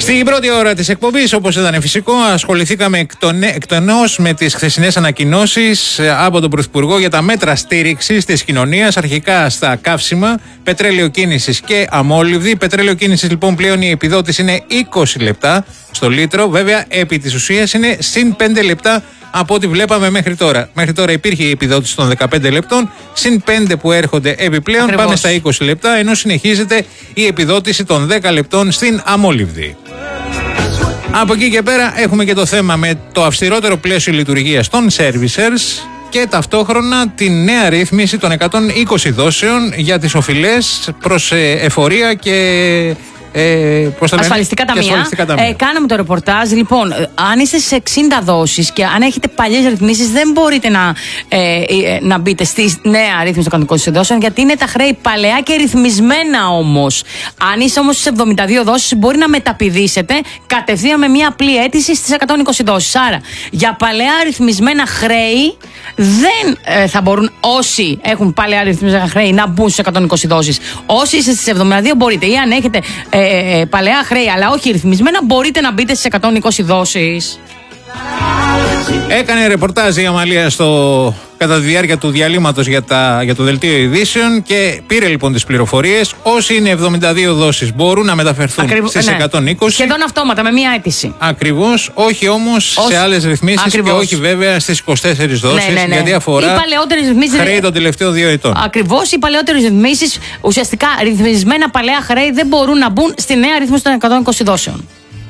Στην πρώτη ώρα της εκπομπής, όπως ήταν φυσικό, ασχοληθήκαμε εκτενώς με τις χθεσινές ανακοινώσεις από τον Πρωθυπουργό για τα μέτρα στήριξης της κοινωνίας, αρχικά στα καύσιμα, πετρέλαιο κίνησης και αμόλυβδη. Πετρέλαιο κίνησης λοιπόν πλέον η επιδότηση είναι 20 λεπτά στο λίτρο, βέβαια επί της ουσίας είναι συν 5 λεπτά από ό,τι βλέπαμε μέχρι τώρα. Μέχρι τώρα υπήρχε η επιδότηση των 15 λεπτών, συν 5 που έρχονται επιπλέον. Ακριβώς. Πάμε στα 20 λεπτά, ενώ συνεχίζεται η επιδότηση των 10 λεπτών στην αμόλυβδη. Από εκεί και πέρα έχουμε και το θέμα με το αυστηρότερο πλαίσιο λειτουργίας των servicers και ταυτόχρονα τη νέα ρύθμιση των 120 δόσεων για τις οφειλές προς εφορία και ασφαλιστικά ταμεία. Κάναμε το ρεπορτάζ. Λοιπόν, αν είστε σε 60 δόσεις και αν έχετε παλιές ρυθμίσεις, δεν μπορείτε να μπείτε στη νέα ρύθμιση των 120 δόσεων, γιατί είναι τα χρέη παλαιά και ρυθμισμένα όμως. Αν είστε όμως στις 72 δόσεις, μπορεί να μεταπηδήσετε κατευθείαν με μια απλή αίτηση στις 120 δόσεις. Άρα, για παλαιά ρυθμισμένα χρέη, δεν θα μπορούν όσοι έχουν παλαιά ρυθμισμένα χρέη να μπουν στις 120 δόσεις. Όσοι είστε στις 72 μπορείτε, ή αν έχετε παλαιά χρέη αλλά όχι ρυθμισμένα, μπορείτε να μπείτε στις 120 δόσεις. Έκανε ρεπορτάζ η Αμαλία κατά τη διάρκεια του διαλύματος για το δελτίο ειδήσεων και πήρε λοιπόν τις πληροφορίες. Όσοι είναι 72 δόσεις μπορούν να μεταφερθούν στις 120. Σχεδόν αυτόματα με μία αίτηση. Ακριβώς, όχι όμως σε άλλες ρυθμίσεις και όχι βέβαια στις 24 δόσεις, γιατί αφορά χρέη των τελευταίων 2 ετών. Ακριβώς, οι παλαιότερες ρυθμίσεις, ουσιαστικά ρυθμισμένα παλαιά χρέη, δεν μπορούν να μπουν στη νέα ρύθμιση των 120 δόσεων.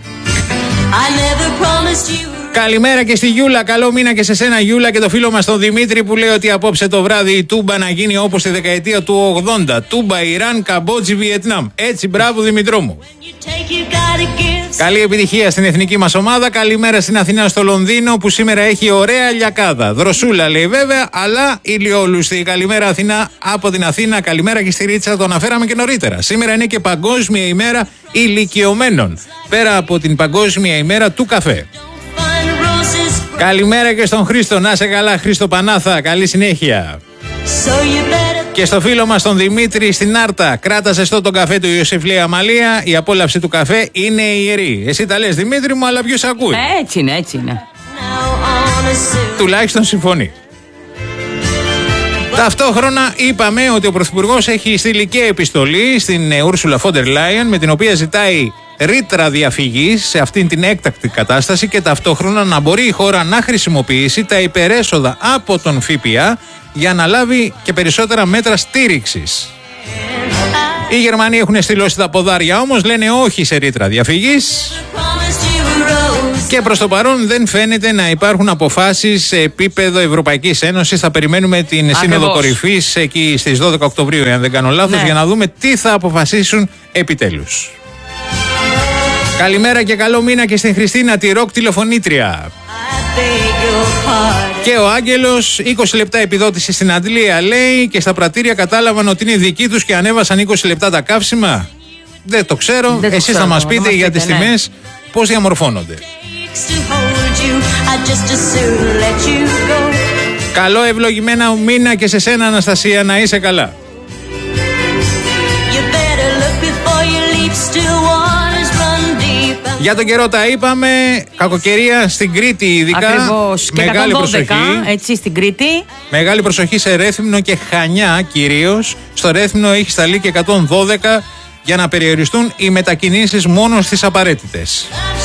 Καλημέρα και στη Γιούλα, καλό μήνα και σε σένα Γιούλα, και το φίλο μας τον Δημήτρη που λέει ότι απόψε το βράδυ η Τούμπα να γίνει όπως τη δεκαετία του 80. Τούμπα, Ιράν, Καμπότζη, Βιετνάμ. Έτσι, μπράβο Δημητρό μου. Καλή επιτυχία στην εθνική μας ομάδα. Καλημέρα στην Αθηνά, στο Λονδίνο που σήμερα έχει ωραία λιακάδα. Δροσούλα λέει βέβαια, αλλά ηλιόλουστη. Καλημέρα Αθηνά από την Αθήνα. Καλημέρα και στη Ρίτσα, το αναφέραμε και νωρίτερα. Σήμερα είναι και Παγκόσμια ημέρα ηλικιωμένων. Πέρα από την Παγκόσμια ημέρα του καφέ. Καλημέρα και στον Χρήστο, να σε καλά Χρήστο Πανάθα, καλή συνέχεια. Και στο φίλο μας τον Δημήτρη στην Άρτα, κράτα ζεστό τον καφέ του Ιωσήφ λέει Αμαλία, η απόλαυση του καφέ είναι ιερή. Εσύ τα λες Δημήτρη μου, αλλά ποιος ακούει? Έτσι είναι, έτσι είναι. Τουλάχιστον συμφωνεί. Ταυτόχρονα είπαμε ότι ο Πρωθυπουργός έχει στείλει και επιστολή στην Ούρσουλα Φόντερ Λάιεν, με την οποία ζητάει ρήτρα διαφυγής σε αυτήν την έκτακτη κατάσταση και ταυτόχρονα να μπορεί η χώρα να χρησιμοποιήσει τα υπερέσοδα από τον ΦΠΑ για να λάβει και περισσότερα μέτρα στήριξης. Οι Γερμανοί έχουν στυλώσει τα ποδάρια όμως, λένε όχι σε ρήτρα διαφυγής και προς το παρόν δεν φαίνεται να υπάρχουν αποφάσεις σε επίπεδο Ευρωπαϊκής Ένωσης. Θα περιμένουμε την Σύνοδο Κορυφής εκεί στις 12 Οκτωβρίου, αν δεν κάνω λάθος, για να δούμε τι θα αποφασίσουν επιτέλους. Καλημέρα και καλό μήνα και στην Χριστίνα, τη ροκ τηλεφωνήτρια. Και ο Άγγελος, 20 λεπτά επιδότηση στην Αντλία λέει, και στα πρατήρια κατάλαβαν ότι είναι δική τους και ανέβασαν 20 λεπτά τα καύσιμα. Δεν το ξέρω, εσείς θα μας πείτε για τις τιμές πώς διαμορφώνονται. Καλό ευλογημένα μήνα και σε σένα Αναστασία, να είσαι καλά. Για τον καιρό τα είπαμε, κακοκαιρία στην Κρήτη ειδικά. Ακριβώς. Και μεγάλη 112, προσοχή. Έτσι στην Κρήτη. Μεγάλη προσοχή σε Ρέθυμνο και Χανιά κυρίως. Στο Ρέθυμνο έχει σταλεί και 112 για να περιοριστούν οι μετακινήσεις μόνο στις απαραίτητες.